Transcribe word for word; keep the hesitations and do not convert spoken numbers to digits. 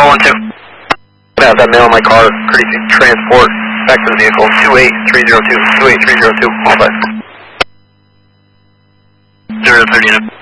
four one two. I have that mail in my car, courtesy transport, back to the vehicle, two eight three zero two, two eight three zero two, all five. zero thirty.